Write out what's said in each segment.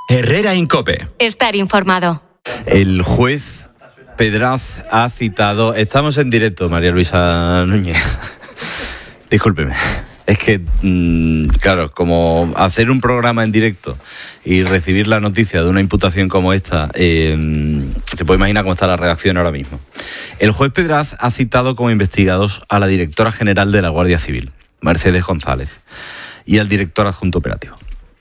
Herrera Incope. Estar informado. El juez Pedraz ha citado... Estamos en directo, María Luisa Núñez. Discúlpeme. Es que, claro, como hacer un programa en directo y recibir la noticia de una imputación como esta, se puede imaginar cómo está la redacción ahora mismo. El juez Pedraz ha citado como investigados a la directora general de la Guardia Civil, Mercedes González, y al director adjunto operativo,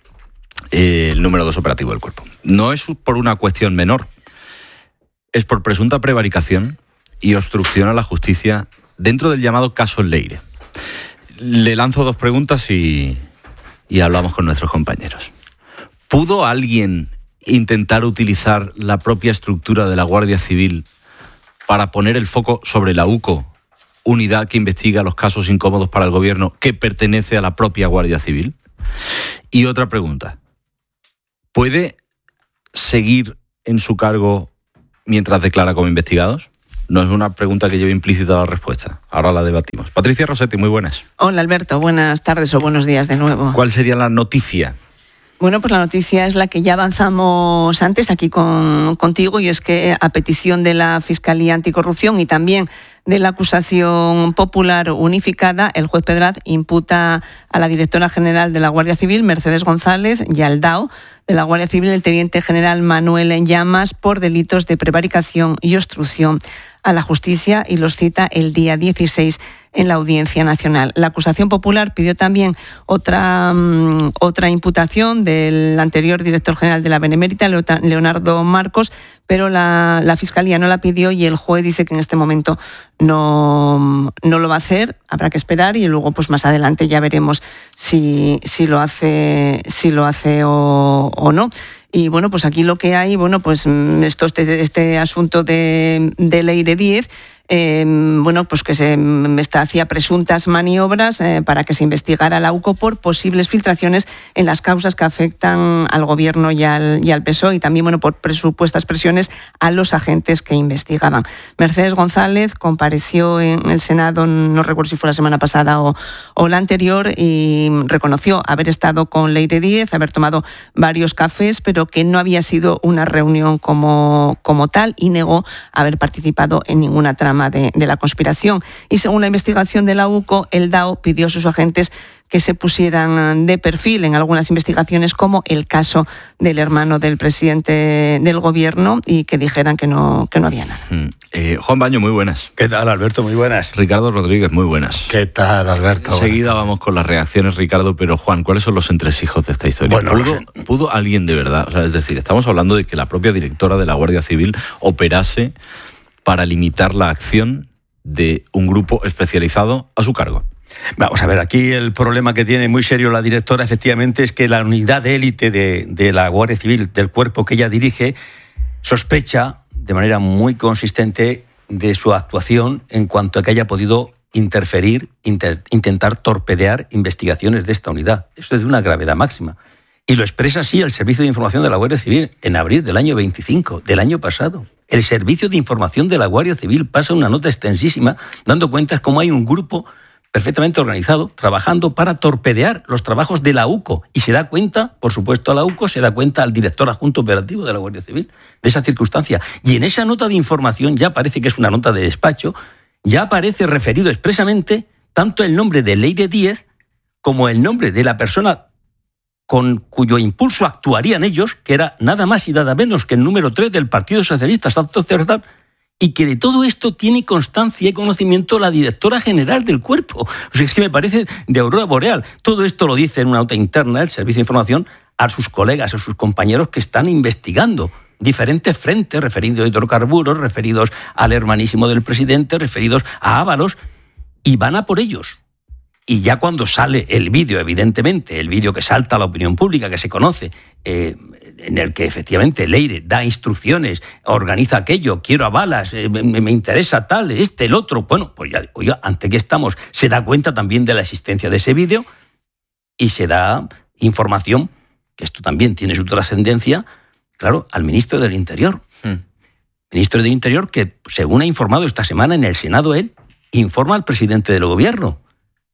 el número 2 operativo del cuerpo. No es por una cuestión menor, es por presunta prevaricación y obstrucción a la justicia dentro del llamado caso Leire. Le lanzo 2 preguntas y hablamos con nuestros compañeros. ¿Pudo alguien intentar utilizar la propia estructura de la Guardia Civil para poner el foco sobre la UCO, unidad que investiga los casos incómodos para el gobierno, que pertenece a la propia Guardia Civil? Y otra pregunta. ¿Puede seguir en su cargo mientras declara como investigados? No es una pregunta que lleve implícita la respuesta. Ahora la debatimos. Patricia Rossetti, muy buenas. Hola Alberto, buenas tardes o buenos días de nuevo. ¿Cuál sería la noticia? Bueno, pues la noticia es la que ya avanzamos antes aquí contigo, y es que a petición de la Fiscalía Anticorrupción y también de la acusación popular unificada, el juez Pedraz imputa a la directora general de la Guardia Civil, Mercedes González, y al DAO de la Guardia Civil, el teniente general Manuel Llamas, por delitos de prevaricación y obstrucción a la justicia, y los cita el día 16 en la Audiencia Nacional. La acusación popular pidió también otra imputación del anterior director general de la Benemérita, Leonardo Marcos, pero la Fiscalía no la pidió y el juez dice que en este momento no lo va a hacer. Habrá que esperar y luego pues más adelante ya veremos si lo hace o no. Y bueno, pues aquí lo que hay, bueno, pues este asunto de Leire 10, bueno, pues que se hacía presuntas maniobras para que se investigara la UCO por posibles filtraciones en las causas que afectan al gobierno y al PSOE, y también, bueno, por presupuestas presiones a los agentes que investigaban. Mercedes González compareció en el Senado, no recuerdo si fue la semana pasada o la anterior, y reconoció haber estado con Leire 10, haber tomado varios cafés, pero que no había sido una reunión como tal, y negó haber participado en ninguna trama de la conspiración. Y según la investigación de la UCO, el DAO pidió a sus agentes que se pusieran de perfil en algunas investigaciones, como el caso del hermano del presidente del gobierno, y que dijeran que no había nada. Juan Baño, muy buenas. ¿Qué tal, Alberto? Muy buenas. Ricardo Rodríguez, muy buenas. ¿Qué tal, Alberto? Enseguida vamos con las reacciones, Ricardo, pero Juan, ¿cuáles son los entresijos de esta historia? Bueno, ¿Pudo alguien de verdad? O sea, es decir, estamos hablando de que la propia directora de la Guardia Civil operase para limitar la acción de un grupo especializado a su cargo. Vamos a ver, aquí el problema que tiene muy serio la directora, efectivamente, es que la unidad de élite de la Guardia Civil, del cuerpo que ella dirige, sospecha de manera muy consistente de su actuación en cuanto a que haya podido interferir, intentar torpedear investigaciones de esta unidad. Esto es de una gravedad máxima. Y lo expresa así el Servicio de Información de la Guardia Civil en abril del año 25, del año pasado. El Servicio de Información de la Guardia Civil pasa una nota extensísima dando cuenta de cómo hay un grupo perfectamente organizado trabajando para torpedear los trabajos de la UCO. Y se da cuenta, por supuesto, a la UCO, se da cuenta al director adjunto operativo de la Guardia Civil de esa circunstancia. Y en esa nota de información, ya parece que es una nota de despacho, ya aparece referido expresamente tanto el nombre de Leire 10 como el nombre de la persona con cuyo impulso actuarían ellos, que era nada más y nada menos que el número 3 del Partido Socialista, Santos Cerdán, y que de todo esto tiene constancia y conocimiento la directora general del cuerpo. O sea, es que me parece de aurora boreal. Todo esto lo dice en una nota interna el Servicio de Información a sus colegas, a sus compañeros que están investigando diferentes frentes, referidos a hidrocarburos, referidos al hermanísimo del presidente, referidos a Ábalos, y van a por ellos. Y ya cuando sale el vídeo, evidentemente, el vídeo que salta a la opinión pública, que se conoce, en el que efectivamente Leire da instrucciones, organiza aquello, quiero a balas, me interesa tal, el otro. Bueno, pues ya, oye, ante qué estamos, se da cuenta también de la existencia de ese vídeo y se da información, que esto también tiene su trascendencia, claro, al ministro del Interior. Ministro del Interior que, según ha informado esta semana en el Senado él, informa al presidente del gobierno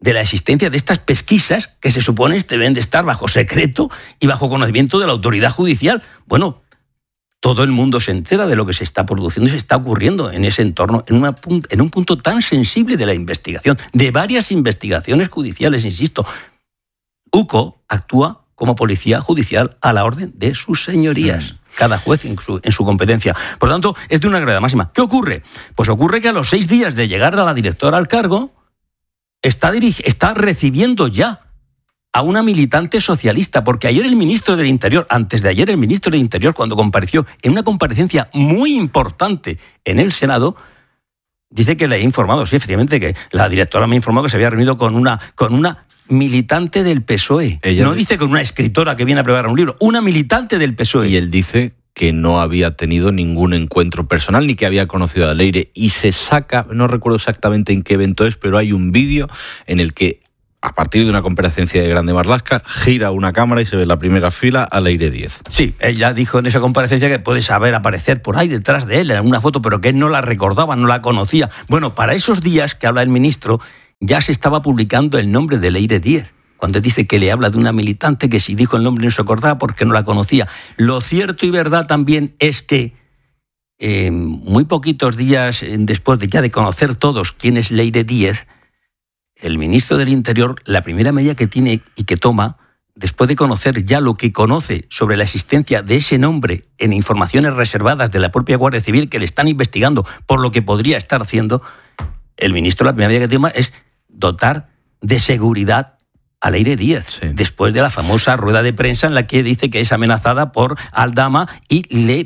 de la existencia de estas pesquisas que se supone deben de estar bajo secreto y bajo conocimiento de la autoridad judicial. Bueno, todo el mundo se entera de lo que se está produciendo y se está ocurriendo en ese entorno, en un punto tan sensible de la investigación, de varias investigaciones judiciales, insisto. UCO actúa como policía judicial a la orden de sus señorías. Cada juez en su competencia. Por lo tanto, es de una gravedad máxima. ¿Qué ocurre? Pues ocurre que a los 6 días de llegar a la directora al cargo, está recibiendo ya a una militante socialista, porque ayer el ministro del Interior, antes de ayer el ministro del Interior, cuando compareció en una comparecencia muy importante en el Senado, dice que le he informado, sí, efectivamente, que la directora me informó que se había reunido con una militante del PSOE. No dice con una escritora que viene a preparar un libro, una militante del PSOE. Y él dice que no había tenido ningún encuentro personal ni que había conocido a Leire. Y se saca, no recuerdo exactamente en qué evento es, pero hay un vídeo en el que, a partir de una comparecencia de Grande Marlaska, gira una cámara y se ve en la primera fila a Leire Díez. Sí, ella dijo en esa comparecencia que puede saber aparecer por ahí detrás de él en una foto, pero que él no la recordaba, no la conocía. Bueno, para esos días que habla el ministro, ya se estaba publicando el nombre de Leire Díez, cuando dice que le habla de una militante que si dijo el nombre no se acordaba porque no la conocía. Lo cierto y verdad también es que muy poquitos días después de ya de conocer todos quién es Leire Díez, el ministro del Interior, la primera medida que tiene y que toma, después de conocer ya lo que conoce sobre la existencia de ese nombre en informaciones reservadas de la propia Guardia Civil que le están investigando por lo que podría estar haciendo, el ministro la primera medida que toma es dotar de seguridad a Leire Díez, sí, después de la famosa rueda de prensa en la que dice que es amenazada por Aldama y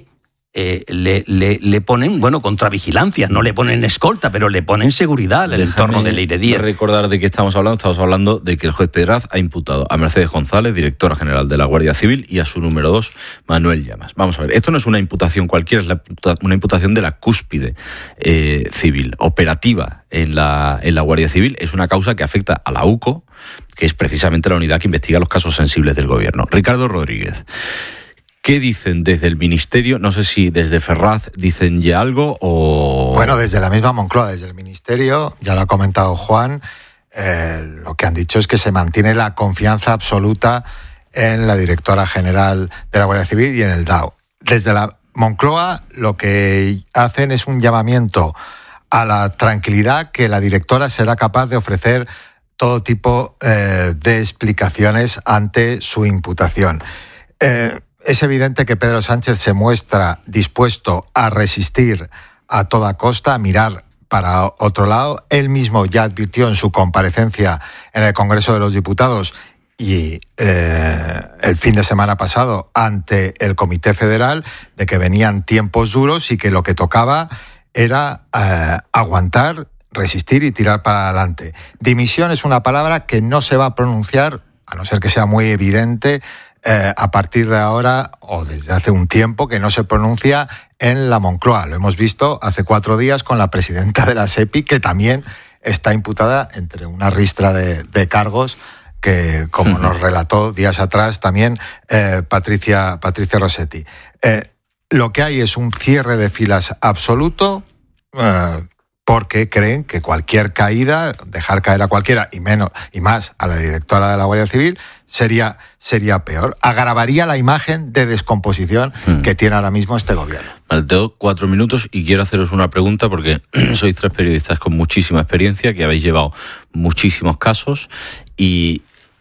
le ponen, bueno, contravigilancia, no le ponen escolta, pero le ponen seguridad en el entorno de Leire Díez. Recordar de qué estamos hablando de que el juez Pedraz ha imputado a Mercedes González, directora general de la Guardia Civil, y a su número 2, Manuel Llamas. Vamos a ver, esto no es una imputación cualquiera, es una imputación de la cúspide civil, operativa en la Guardia Civil. Es una causa que afecta a la UCO, que es precisamente la unidad que investiga los casos sensibles del gobierno. Ricardo Rodríguez, ¿qué dicen desde el Ministerio? No sé si desde Ferraz dicen ya algo o... Bueno, desde la misma Moncloa, desde el Ministerio, ya lo ha comentado Juan, lo que han dicho es que se mantiene la confianza absoluta en la directora general de la Guardia Civil y en el DAO. Desde la Moncloa lo que hacen es un llamamiento a la tranquilidad, que la directora será capaz de ofrecer todo tipo de explicaciones ante su imputación. Es evidente que Pedro Sánchez se muestra dispuesto a resistir a toda costa, a mirar para otro lado. Él mismo ya advirtió en su comparecencia en el Congreso de los Diputados y el fin de semana pasado ante el Comité Federal de que venían tiempos duros y que lo que tocaba era aguantar, resistir y tirar para adelante. Dimisión es una palabra que no se va a pronunciar, a no ser que sea muy evidente, a partir de ahora o desde hace un tiempo que no se pronuncia en la Moncloa. Lo hemos visto hace 4 días con la presidenta de la SEPI, que también está imputada entre una ristra de cargos que, como nos relató días atrás también Patricia Rossetti. Lo que hay es un cierre de filas absoluto, porque creen que cualquier caída, dejar caer a cualquiera y más a la directora de la Guardia Civil, sería peor. Agravaría la imagen de descomposición que tiene ahora mismo este gobierno. Vale, tengo 4 minutos y quiero haceros una pregunta porque sois 3 periodistas con muchísima experiencia, que habéis llevado muchísimos casos y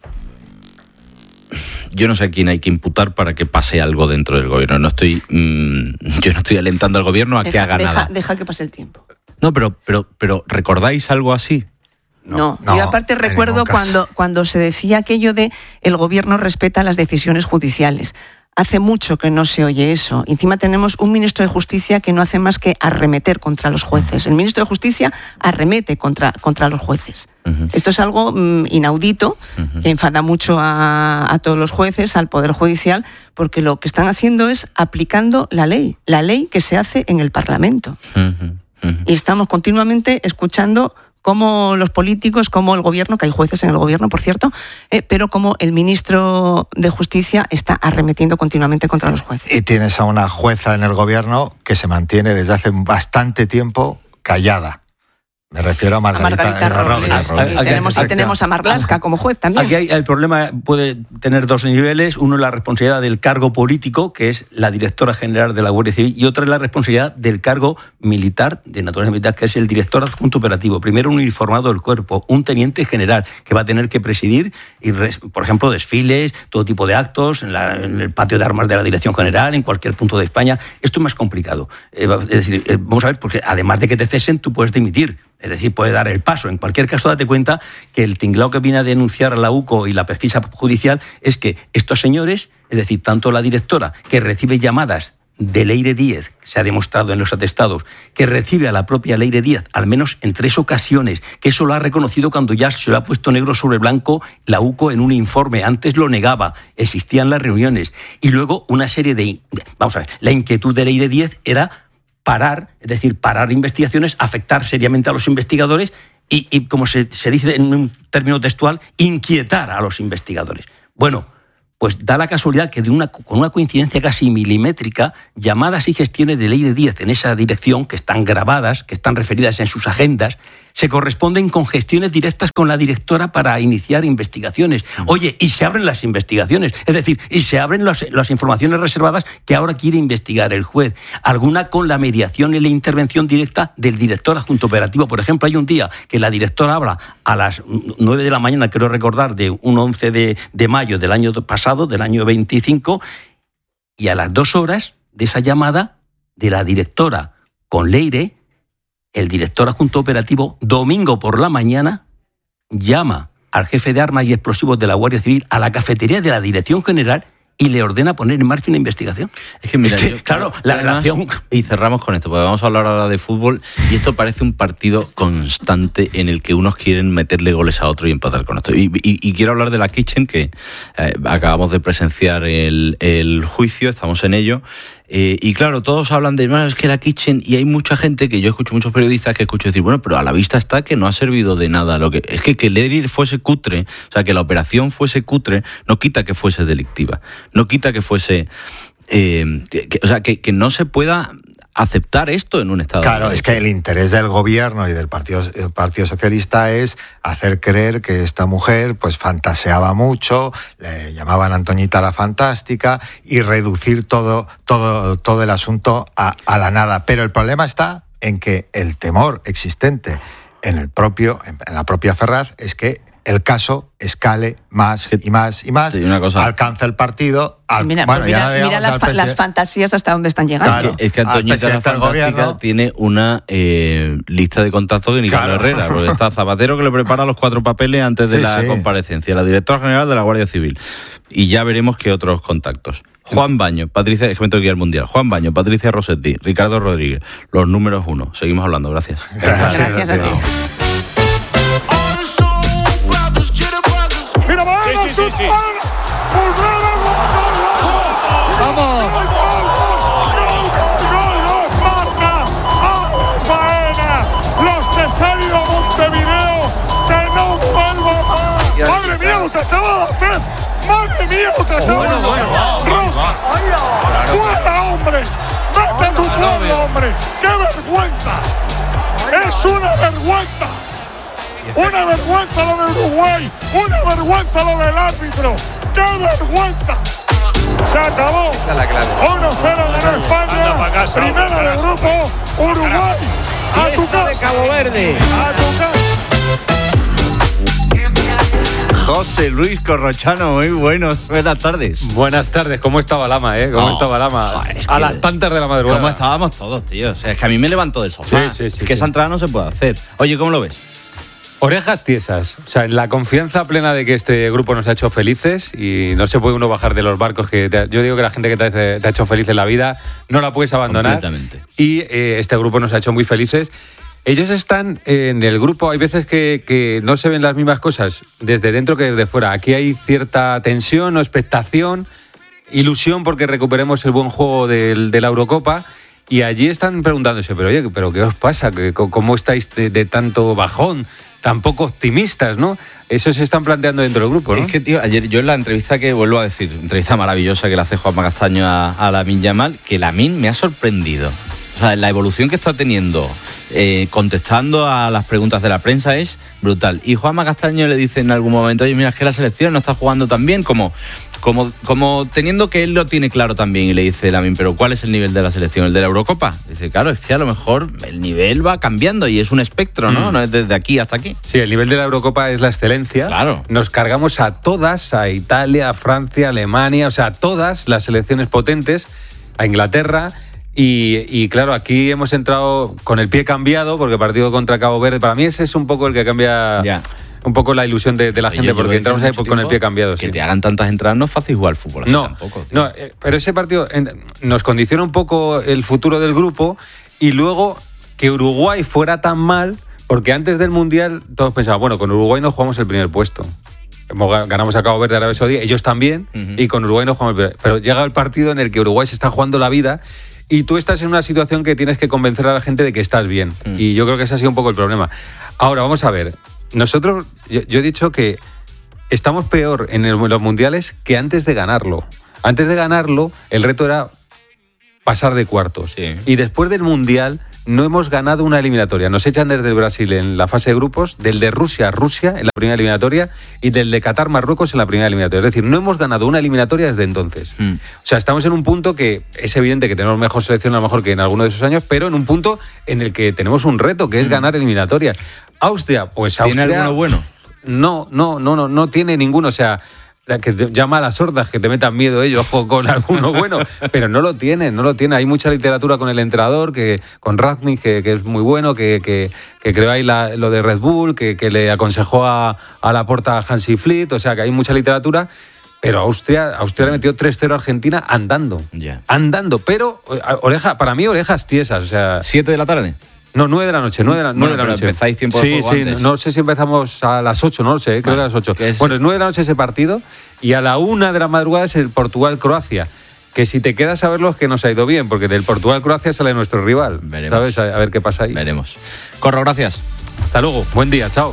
yo no sé a quién hay que imputar para que pase algo dentro del gobierno. Yo no estoy alentando al gobierno a que haga nada. Deja que pase el tiempo. No, pero ¿recordáis algo así? No, yo aparte recuerdo cuando se decía aquello de el gobierno respeta las decisiones judiciales. Hace mucho que no se oye eso. Encima tenemos un ministro de Justicia que no hace más que arremeter contra los jueces. El ministro de Justicia arremete contra los jueces. Uh-huh. Esto es algo inaudito, uh-huh, que enfada mucho a todos los jueces, al Poder Judicial, porque lo que están haciendo es aplicando la ley que se hace en el Parlamento. Uh-huh. Uh-huh. Y estamos continuamente escuchando cómo los políticos, cómo el gobierno, que hay jueces en el gobierno, por cierto, pero cómo el ministro de Justicia está arremetiendo continuamente contra los jueces. Y tienes a una jueza en el gobierno que se mantiene desde hace bastante tiempo callada. Me refiero a Margarita Robles. Y tenemos a Marlaska como juez también. Aquí el problema puede tener dos niveles. Uno es la responsabilidad del cargo político, que es la directora general de la Guardia Civil, y otra es la responsabilidad del cargo militar, de naturaleza militar, que es el director adjunto operativo. Primero, un uniformado del cuerpo, un teniente general, que va a tener que presidir, por ejemplo, desfiles, todo tipo de actos, en el patio de armas de la Dirección General, en cualquier punto de España. Esto es más complicado. Es decir, vamos a ver, porque además de que te cesen, tú puedes dimitir. Es decir, puede dar el paso. En cualquier caso, date cuenta que el tinglao que viene a denunciar a la UCO y la pesquisa judicial es que estos señores, es decir, tanto la directora, que recibe llamadas de Leire Díez, se ha demostrado en los atestados, que recibe a la propia Leire Díez, al menos en 3 ocasiones, que eso lo ha reconocido cuando ya se lo ha puesto negro sobre blanco la UCO en un informe. Antes lo negaba, existían las reuniones. Y luego una serie de... Vamos a ver, la inquietud de Leire Díez era parar investigaciones, afectar seriamente a los investigadores y como se dice en un término textual, inquietar a los investigadores. Bueno, pues da la casualidad que con una coincidencia casi milimétrica, llamadas y gestiones de Leire Díez en esa dirección, que están grabadas, que están referidas en sus agendas, se corresponden con gestiones directas con la directora para iniciar investigaciones. Oye, y se abren las investigaciones, es decir, y se abren las informaciones reservadas que ahora quiere investigar el juez. Alguna con la mediación y la intervención directa del director adjunto operativo. Por ejemplo, hay un día que la directora habla a las 9 de la mañana, creo recordar, de un 11 de mayo del año pasado, del año 25, y a las 2 horas de esa llamada de la directora con Leire, el director adjunto operativo, domingo por la mañana, llama al jefe de armas y explosivos de la Guardia Civil a la cafetería de la Dirección General y le ordena poner en marcha una investigación. Es que mira, claro, la relación... Y cerramos con esto, porque vamos a hablar ahora de fútbol, y esto parece un partido constante en el que unos quieren meterle goles a otro y empatar con esto. Y quiero hablar de la Kitchen, que acabamos de presenciar el juicio, estamos en ello. Y claro, todos hablan de, es que la Kitchen, y hay mucha gente, que yo escucho muchos periodistas que escucho decir, bueno, pero a la vista está que no ha servido de nada. Es que Leire fuese cutre, o sea, que la operación fuese cutre, no quita que fuese delictiva, no quita que fuese... que no se pueda aceptar esto en un Estado. Claro, es que el interés del gobierno y del Partido Socialista es hacer creer que esta mujer pues fantaseaba mucho, le llamaban Antoñita la Fantástica, y reducir todo el asunto a la nada. Pero el problema está en que el temor existente en la propia Ferraz es que el caso escale más y más y más, alcanza el partido. Mira las fantasías hasta dónde están llegando. Claro, es que Antoñita la Fantástica tiene una lista de contactos de Nicolás Herrera, porque está Zapatero, que le prepara los 4 papeles antes de la comparecencia, la directora general de la Guardia Civil, y ya veremos qué otros contactos. Juan Baño, Patricia, es que me tengo que ir al Mundial. Juan Baño, Patricia Rossetti, Ricardo Rodríguez, los números 1. Seguimos hablando, gracias. Gracias a ti. Sí. ¡Vamos! Los de Serio Montevideo, que no vuelvan. ¡Madre mía lo que acaba de hacer! ¡Madre mía lo que acaba de hacer! ¡Roja! ¡Fuera, hombre! ¡Vete a tu pueblo, hombre! ¡Qué vergüenza! ¡Es una vergüenza! ¡Una vergüenza lo de Uruguay! ¡Una vergüenza lo del árbitro! ¡Qué vergüenza! Se acabó. 1-0 ganó España. Primera del grupo. Uruguay. A tu casa. De Cabo Verde. A tu casa. José Luis Corrochano, muy buenas tardes. Buenas tardes, ¿cómo estaba Lama, ¿Cómo estaba Lama? Joder, a las tantas de la madrugada. ¿Cómo estábamos todos, tío? O sea, es que a mí me levantó del sofá. Sí, que esa entrada no se puede hacer. Oye, ¿cómo lo ves? Orejas tiesas, o sea, la confianza plena de que este grupo nos ha hecho felices, y no se puede uno bajar de los barcos. Yo digo que la gente que te ha hecho feliz en la vida no la puedes abandonar. Completamente. Y este grupo nos ha hecho muy felices. Ellos están en el grupo, hay veces que no se ven las mismas cosas desde dentro que desde fuera. Aquí hay cierta tensión o expectación, ilusión porque recuperemos el buen juego de la Eurocopa. Y allí están preguntándose, pero oye, ¿pero qué os pasa? ¿Cómo estáis de tanto bajón? Tan poco optimistas, ¿no? Eso se están planteando dentro del grupo, ¿no? Es que, tío, ayer yo en la entrevista que vuelvo a decir, entrevista maravillosa que le hace Juanma Castaño a Lamine Yamal, que Lamine me ha sorprendido. O sea, la evolución que está teniendo contestando a las preguntas de la prensa es brutal. Y Juanma Castaño le dice en algún momento, oye, mira, es que la selección no está jugando tan bien, como teniendo que él lo tiene claro también. Y le dice Lamine, pero ¿cuál es el nivel de la selección? ¿El de la Eurocopa? Dice, claro, es que a lo mejor el nivel va cambiando y es un espectro, ¿no? No es desde aquí hasta aquí. Sí, el nivel de la Eurocopa es la excelencia. Claro. Nos cargamos a todas, a Italia, a Francia, a Alemania, o sea, a todas las selecciones potentes, a Inglaterra. Y claro, aquí hemos entrado con el pie cambiado, porque el partido contra Cabo Verde, para mí ese es un poco el que cambia un poco la ilusión de la gente, porque entramos ahí con el pie cambiado. Que te hagan tantas entradas no es fácil jugar al fútbol así tampoco. Tío. No, pero ese partido nos condiciona un poco el futuro del grupo, y luego que Uruguay fuera tan mal, porque antes del Mundial todos pensaban, bueno, con Uruguay nos jugamos el primer puesto. Ganamos a Cabo Verde, Arabia Saudí, ellos también, y con Uruguay nos jugamos el primer. Pero llega el partido en el que Uruguay se está jugando la vida y tú estás en una situación que tienes que convencer a la gente de que estás bien. Y yo creo que ese ha sido un poco el problema. Ahora, vamos a ver. Nosotros, yo he dicho que estamos peor en los mundiales que antes de ganarlo. Antes de ganarlo, el reto era pasar de cuartos. Sí. Y después del mundial no hemos ganado una eliminatoria. Nos echan desde el Brasil en la fase de grupos, del de Rusia en la primera eliminatoria y del de Qatar Marruecos en la primera eliminatoria. Es decir, no hemos ganado una eliminatoria desde entonces. O sea, estamos en un punto que es evidente que tenemos mejor selección a lo mejor que en alguno de esos años, pero en un punto en el que tenemos un reto, que es ganar eliminatorias. Austria, pues Austria... ¿Tiene alguno bueno? No tiene ninguno. O sea, que llama a las sordas, que te metan miedo ellos con alguno bueno, pero no lo tiene. Hay mucha literatura con el entrenador, con Rangnick, que es muy bueno, que creó ahí lo de Red Bull, que le aconsejó a Laporta a Hansi Flick, o sea que hay mucha literatura, pero Austria le metió 3-0 a Argentina andando, pero para mí orejas tiesas, o sea... 7 de la tarde. No, 9 de la noche, 9 de la noche. ¿Empezáis tiempo de juego antes? No sé si empezamos a las 8, no lo sé, creo que a las 8. Bueno, es 9 de la noche ese partido, y a la 1 de la madrugada es el Portugal-Croacia, que si te quedas a verlo es que nos ha ido bien, porque del Portugal-Croacia sale nuestro rival. Veremos. ¿Sabes? A ver qué pasa ahí. Veremos. Corro, gracias. Hasta luego, buen día, chao.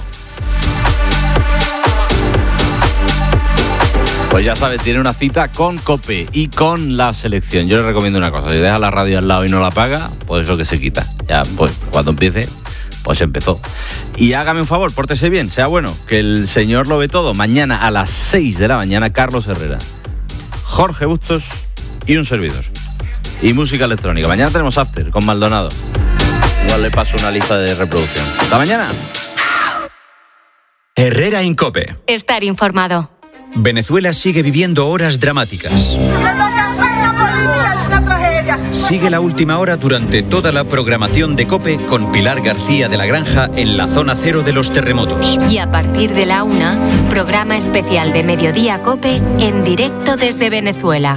Pues ya sabes, tiene una cita con COPE y con la selección. Yo le recomiendo una cosa, si deja la radio al lado y no la apaga, pues eso que se quita. Ya, pues cuando empiece, pues empezó. Y hágame un favor, pórtese bien, sea bueno, que el señor lo ve todo. Mañana a las 6 de la mañana, Carlos Herrera, Jorge Bustos y un servidor. Y música electrónica. Mañana tenemos After con Maldonado. Igual le paso una lista de reproducción. ¡Hasta mañana! Herrera en COPE. Estar informado. Venezuela sigue viviendo horas dramáticas. Sigue la última hora durante toda la programación de COPE con Pilar García de la Granja en la zona cero de los terremotos. Y a partir de la 1, programa especial de Mediodía COPE en directo desde Venezuela.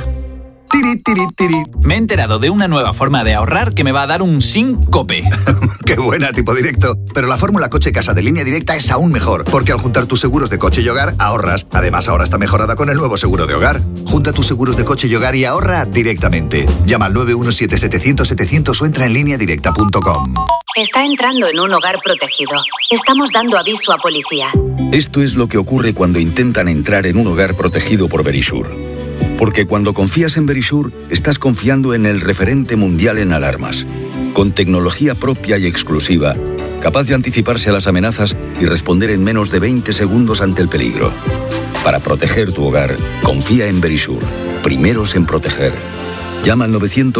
Me he enterado de una nueva forma de ahorrar que me va a dar un síncope. ¡Qué buena, tipo directo! Pero la fórmula coche-casa de Línea Directa es aún mejor, porque al juntar tus seguros de coche y hogar, ahorras. Además, ahora está mejorada con el nuevo seguro de hogar. Junta tus seguros de coche y hogar y ahorra directamente. Llama al 917-700-700 o entra en lineadirecta.com. Está entrando en un hogar protegido. Estamos dando aviso a policía. Esto es lo que ocurre cuando intentan entrar en un hogar protegido por Verisure. Porque cuando confías en Verisure, estás confiando en el referente mundial en alarmas, con tecnología propia y exclusiva, capaz de anticiparse a las amenazas y responder en menos de 20 segundos ante el peligro. Para proteger tu hogar, confía en Verisure. Primeros en proteger. Llama al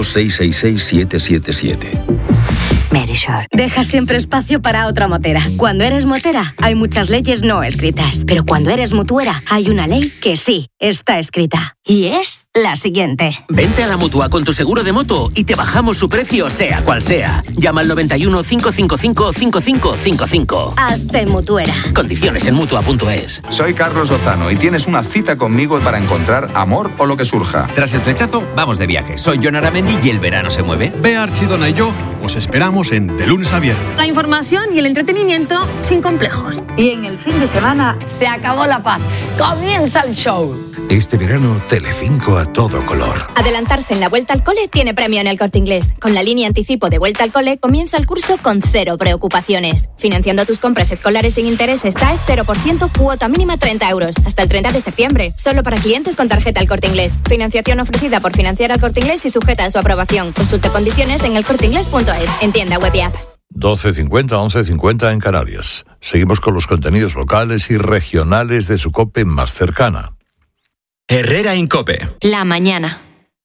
900-666-777. Verisure. Deja siempre espacio para otra motera. Cuando eres motera, hay muchas leyes no escritas. Pero cuando eres mutuera, hay una ley que sí está escrita. Y es la siguiente. Vente a la Mutua con tu seguro de moto y te bajamos su precio, sea cual sea. Llama al 91 555 5555. Hazte mutuera. Condiciones en Mutua.es. Soy Carlos Lozano y tienes una cita conmigo para encontrar amor o lo que surja. Tras el flechazo, vamos de viaje. Soy Jon Aramendi y el verano se mueve. Bea Archidona y yo os esperamos en De Lunes a Viernes. La información y el entretenimiento sin complejos. Y en el fin de semana se acabó la paz. Comienza el show. Este verano, Telecinco a todo color. Adelantarse en la Vuelta al Cole tiene premio en El Corte Inglés. Con la línea anticipo de Vuelta al Cole comienza el curso con 0 preocupaciones. Financiando tus compras escolares sin intereses, TAE 0%, cuota mínima 30 euros. Hasta el 30 de septiembre. Solo para clientes con tarjeta El Corte Inglés. Financiación ofrecida por Financiar al Corte Inglés y sujeta a su aprobación. Consulte condiciones en elcorteinglés.es. En tienda web y app. 12:50, 11:50 en Canarias. Seguimos con los contenidos locales y regionales de su COPE más cercana. Herrera Incope. La mañana.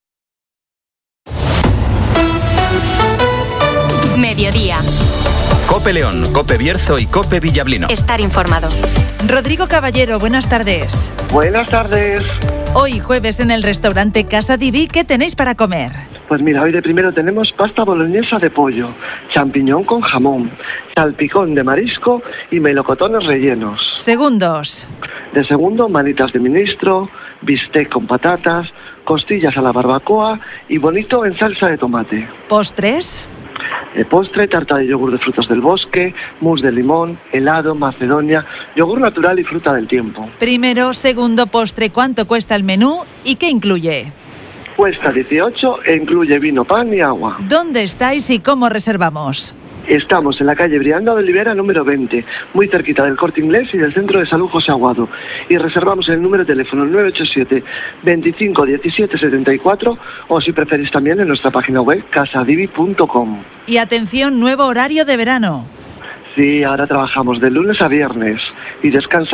Mediodía. COPE León, COPE Bierzo y COPE Villablino. Estar informado. Rodrigo Caballero, buenas tardes. Buenas tardes. Hoy jueves en el restaurante Casa Divi, ¿qué tenéis para comer? Pues mira, hoy de primero tenemos pasta boloñesa de pollo, champiñón con jamón, salpicón de marisco y melocotones rellenos. Segundos. De segundo, manitas de ministro, bistec con patatas, costillas a la barbacoa y bonito en salsa de tomate. ¿Postres? De postre, tarta de yogur de frutos del bosque, mousse de limón, helado, macedonia, yogur natural y fruta del tiempo. Primero, segundo, postre, ¿cuánto cuesta el menú y qué incluye? Cuesta 18 e incluye vino, pan y agua. ¿Dónde estáis y cómo reservamos? Estamos en la calle Brianda de Olivera número 20, muy cerquita del Corte Inglés y del Centro de Salud José Aguado. Y reservamos en el número de teléfono 987 25 17 74 o si preferís también en nuestra página web casadivi.com. Y atención, nuevo horario de verano. Sí, ahora trabajamos de lunes a viernes y descansa